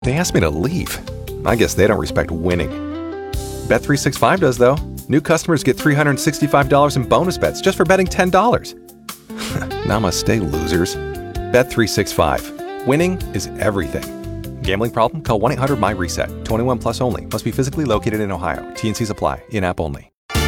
They asked me to leave. I guess they don't respect winning. Bet365 does, though. New customers get $365 in bonus bets just for betting $10. Namaste, losers. Bet365. Winning is everything. Gambling problem? Call 1-800-MY-RESET. 21 plus only. Must be physically located in Ohio. T&Cs apply. In-app only.